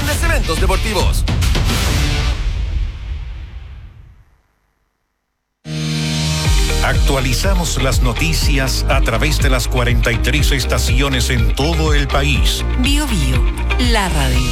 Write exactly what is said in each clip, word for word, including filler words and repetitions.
grandes eventos deportivos. Actualizamos las noticias a través de las cuarenta y tres estaciones en todo el país. Bio Bio, la radio.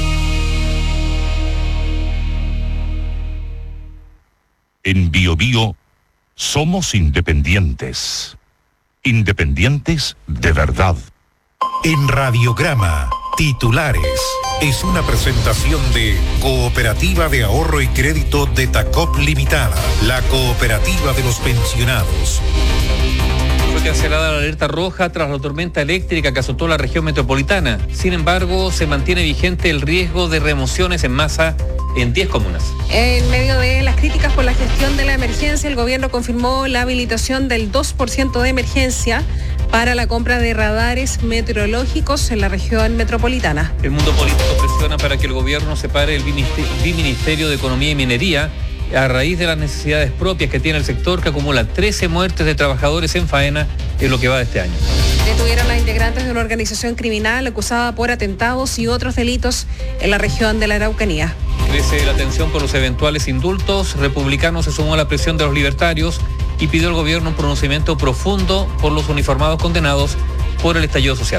En Bio Bio somos independientes. Independientes de verdad. En Radiograma, titulares. Es una presentación de Cooperativa de Ahorro y Crédito de Tacop Limitada, la cooperativa de los pensionados. Fue cancelada la alerta roja tras la tormenta eléctrica que azotó la región metropolitana. Sin embargo, se mantiene vigente el riesgo de remociones en masa en diez comunas. En medio de las críticas por la gestión de la emergencia, el gobierno confirmó la habilitación del dos por ciento de emergencia para la compra de radares meteorológicos en la región metropolitana. El mundo político presiona para que el gobierno separe el Biministerio de Economía y Minería a raíz de las necesidades propias que tiene el sector, que acumula trece muertes de trabajadores en faena en lo que va de este año. Detuvieron a integrantes de una organización criminal acusada por atentados y otros delitos en la región de la Araucanía. Crece la tensión por los eventuales indultos. Republicano se sumó a la presión de los libertarios y pidió al gobierno un pronunciamiento profundo por los uniformados condenados por el estallido social.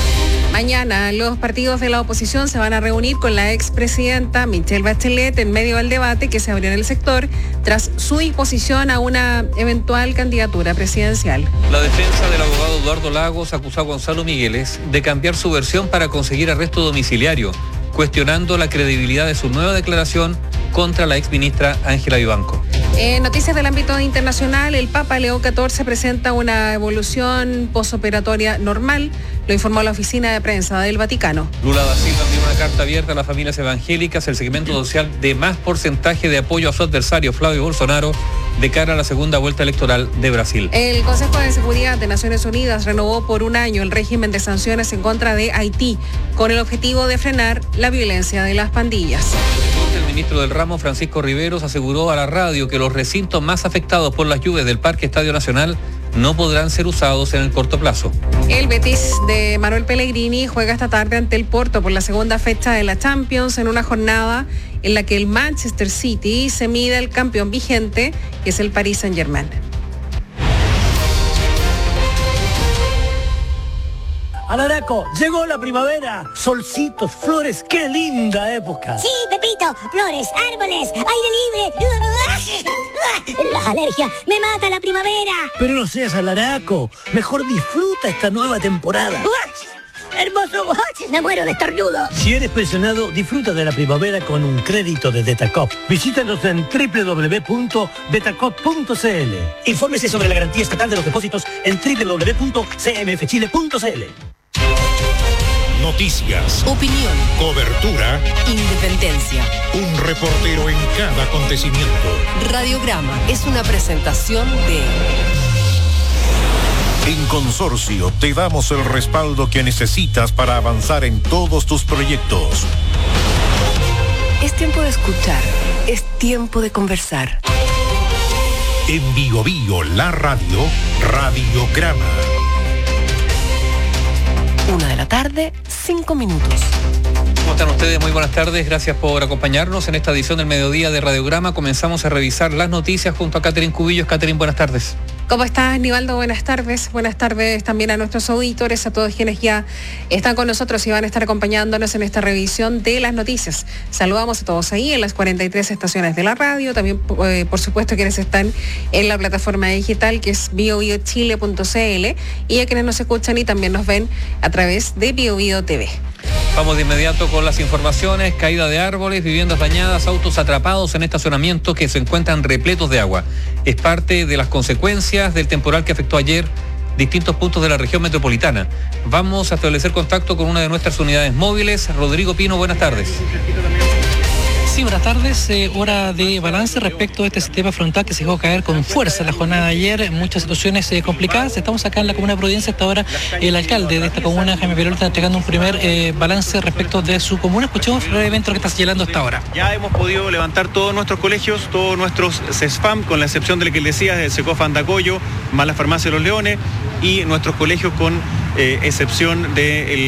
Mañana los partidos de la oposición se van a reunir con la expresidenta Michelle Bachelet en medio del debate que se abrió en el sector tras su disposición a una eventual candidatura presidencial. La defensa del abogado Eduardo Lagos acusó a Gonzalo Migueles de cambiar su versión para conseguir arresto domiciliario, cuestionando la credibilidad de su nueva declaración contra la exministra Ángela Vivanco. En noticias del ámbito internacional, el Papa León catorce presenta una evolución posoperatoria normal, lo informó la oficina de prensa del Vaticano. Lula da Silva envió una carta abierta a las familias evangélicas, el segmento social de más porcentaje de apoyo a su adversario Flavio Bolsonaro de cara a la segunda vuelta electoral de Brasil. El Consejo de Seguridad de Naciones Unidas renovó por un año el régimen de sanciones en contra de Haití, con el objetivo de frenar la violencia de las pandillas. El ministro del ramo, Francisco Riveros, aseguró a la radio que los recintos más afectados por las lluvias del Parque Estadio Nacional no podrán ser usados en el corto plazo. El Betis de Manuel Pellegrini juega esta tarde ante el Porto por la segunda fecha de la Champions en una jornada en la que el Manchester City se mide al campeón vigente, que es el Paris Saint-Germain. Alaraco, llegó la primavera. Solcitos, flores, qué linda época. Sí, Pepito, flores, árboles, aire libre. Las alergias, me mata la primavera. Pero no seas alaraco, mejor disfruta esta nueva temporada. Hermoso, me muero de estornudo. Si eres pensionado, disfruta de la primavera con un crédito de Detacop. Visítanos en doble u doble u doble u punto detacop punto c l. Infórmese sobre la garantía estatal de los depósitos en doble u doble u doble u punto c m f chile punto c l. Noticias, opinión, cobertura, independencia. Un reportero en cada acontecimiento. Radiograma es una presentación de... En Consorcio te damos el respaldo que necesitas para avanzar en todos tus proyectos. Es tiempo de escuchar, es tiempo de conversar. En Bio Bio, la radio, Radiograma. Una de la tarde, cinco minutos. ¿Cómo están ustedes? Muy buenas tardes. Gracias por acompañarnos en esta edición del mediodía de Radiograma. Comenzamos a revisar las noticias junto a Catherine Cubillos. Catherine, buenas tardes. ¿Cómo estás, Nivaldo? Buenas tardes. Buenas tardes también a nuestros auditores, a todos quienes ya están con nosotros y van a estar acompañándonos en esta revisión de las noticias. Saludamos a todos ahí en las cuarenta y tres estaciones de la radio, también eh, por supuesto quienes están en la plataforma digital que es bio bio chile punto c l y a quienes nos escuchan y también nos ven a través de Bio Bio T V. Vamos de inmediato con las informaciones. Caída de árboles, viviendas dañadas, autos atrapados en estacionamientos que se encuentran repletos de agua. Es parte de las consecuencias del temporal que afectó ayer distintos puntos de la región metropolitana. Vamos a establecer contacto con una de nuestras unidades móviles. Rodrigo Pino, buenas tardes. Sí, buenas tardes. Eh, hora de balance respecto a este sistema frontal que se dejó caer con fuerza en la jornada de ayer. Muchas situaciones eh, complicadas. Estamos acá en la comuna de Providencia. Hasta ahora el alcalde de esta comuna, Jaime Perol, está entregando un primer eh, balance respecto de su comuna. Escuchemos brevemente lo que está señalando hasta ahora. Ya hemos podido levantar todos nuestros colegios, todos nuestros CESFAM, con la excepción del que le decía, el SECOF Andacoyo, más la Farmacia de los Leones, y nuestros colegios con eh, excepción del